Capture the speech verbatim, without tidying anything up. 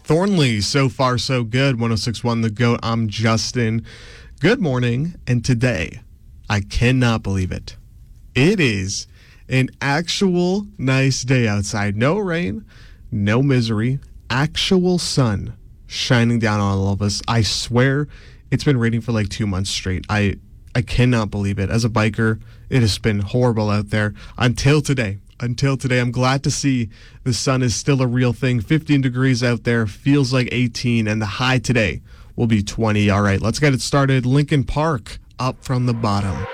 Thornley, so far so good. one oh six point one The GOAT. I'm Justin. Good morning. And today, I cannot believe it. It is an actual nice day outside. No rain, no misery, actual sun shining down on all of us. I swear it's been raining for like two months straight. I, I cannot believe it. As a biker, it has been horrible out there until today. Until today, I'm glad to see the sun is still a real thing. fifteen degrees out there, feels like eighteen, and the high today will be twenty. All right, let's get it started. Lincoln Park up from the bottom.